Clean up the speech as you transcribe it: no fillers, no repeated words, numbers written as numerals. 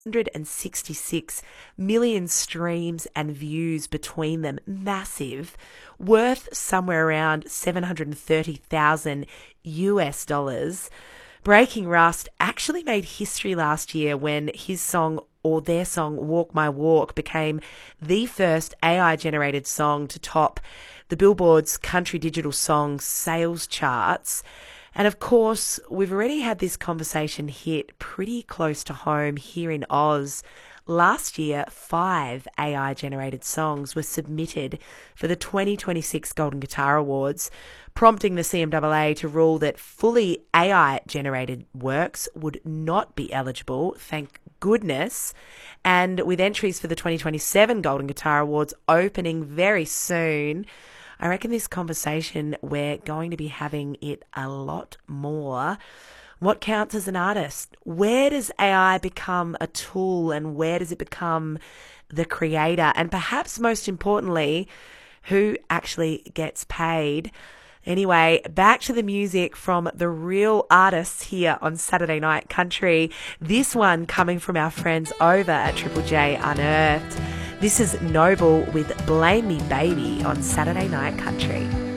166 million streams and views between them. Massive. Worth somewhere around 730,000 US dollars. Breaking Rust actually made history last year when his song or their song Walk My Walk became the first AI-generated song to top the Billboard's Country Digital Songs sales charts. And of course, we've already had this conversation hit pretty close to home here in Oz. Last year, 5 AI-generated songs were submitted for the 2026 Golden Guitar Awards, prompting the CMAA to rule that fully AI-generated works would not be eligible, thank goodness. And with entries for the 2027 Golden Guitar Awards opening very soon, I reckon this conversation, we're going to be having it a lot more. What counts as an artist? Where does AI become a tool and where does it become the creator? And perhaps most importantly, who actually gets paid? Anyway, back to the music from the real artists here on Saturday Night Country. This one coming from our friends over at Triple J Unearthed. This is Noble with Blame Me Baby on Saturday Night Country.